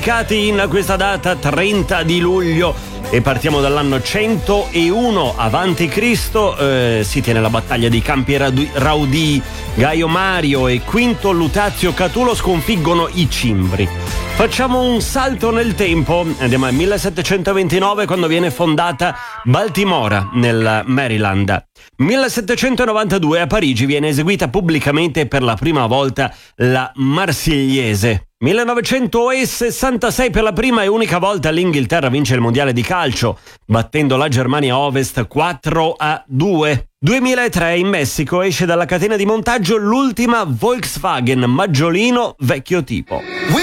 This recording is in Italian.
In questa data 30 di luglio e partiamo dall'anno 101 avanti Cristo. Si tiene la battaglia di Campi Raudì. Gaio Mario e Quinto Lutazio Catulo sconfiggono i Cimbri. Facciamo un salto nel tempo, andiamo al 1729 quando viene fondata Baltimora nel Maryland. 1792 a Parigi viene eseguita pubblicamente per la prima volta la Marsigliese. 1966 per la prima e unica volta l'Inghilterra vince il mondiale di calcio, battendo la Germania Ovest 4-2. 2003 in Messico esce dalla catena di montaggio l'ultima Volkswagen Maggiolino vecchio tipo.